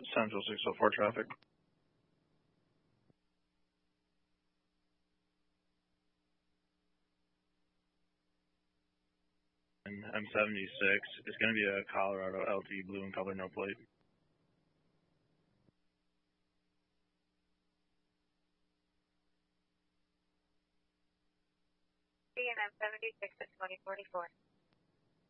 Central 604 traffic. And M76 is going to be a Colorado LT blue in color, no plate. And M76 at 2044.